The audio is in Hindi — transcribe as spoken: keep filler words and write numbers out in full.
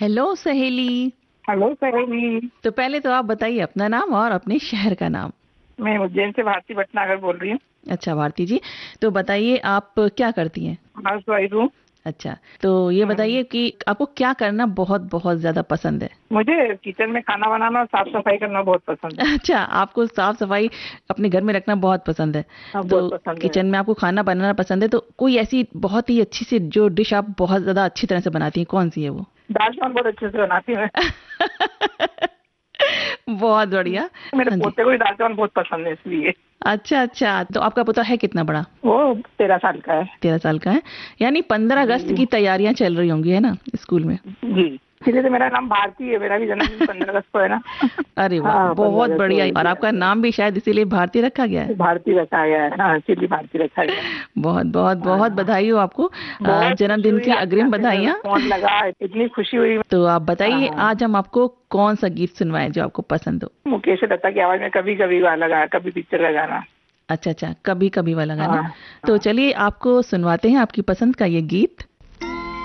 हेलो सहेली। हेलो सहेली। तो पहले तो आप बताइए अपना नाम और अपने शहर का नाम। मैं उज्जैन से भारती भटनागर बोल रही हूँ। अच्छा भारती जी, तो बताइए आप क्या करती हैं? हाउस वाइफ हूँ। अच्छा, तो ये हम्म, बताइए कि आपको क्या करना बहुत बहुत ज्यादा पसंद है? मुझे किचन में खाना बनाना और साफ सफाई करना बहुत पसंद है। अच्छा, आपको साफ सफाई अपने घर में रखना बहुत पसंद है। हाँ, तो बहुत पसंद है। किचन में आपको खाना बनाना पसंद है, तो कोई ऐसी बहुत ही अच्छी सी जो डिश आप बहुत ज्यादा अच्छी तरह से बनाती हैं, कौन सी है वो? दाल चावल बहुत अच्छे से बनाती हूँ मैं। बहुत बढ़िया। मेरे हाँ जी। पोते को भी दाल चावल बहुत पसंद है इसलिए। अच्छा अच्छा, तो आपका पोता है कितना बड़ा? वो तेरह साल का है। तेरह साल का है। यानी पंद्रह अगस्त जी की तैयारियां चल रही होंगी, है ना, स्कूल में? जी। इसीलिए तो मेरा नाम भारती है, मेरा भी जन्मदिन पंद्रह अगस्त को है ना। अरे वाह, हाँ, पंद्रह बहुत अगस्त को बढ़िया। है और जी। आपका नाम भी शायद इसीलिए भारती रखा गया है। भारती रखा गया है, हाँ इसीलिए भारती रखा गया है। बहुत बहुत बहुत हाँ, बधाई हो आपको। अ, बहुत खुशी जन्मदिन हुई की आपके अग्रिम आपके बधाइयाँ। फोन लगा, इतनी खुशी हुई। तो आप बताइए हाँ, आज हम आपको कौन सा गीत सुनवाएं जो आपको पसंद हो? मुकेश दत्ता की आवाज में कभी कभी लगा, कभी पिक्चर का गाना। अच्छा अच्छा, कभी कभी वाला गाना। हाँ तो हाँ। चलिए आपको सुनवाते हैं आपकी पसंद का ये गीत।